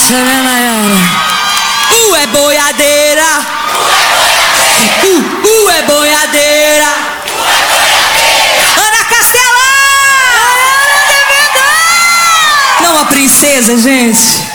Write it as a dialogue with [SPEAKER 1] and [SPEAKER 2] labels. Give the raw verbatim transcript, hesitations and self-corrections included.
[SPEAKER 1] essa, né, Nayara?
[SPEAKER 2] Uh, é boiadeira. Uh, uh, é boiadeira. Ana Castela!
[SPEAKER 1] Nayara,
[SPEAKER 2] Não, a princesa, gente.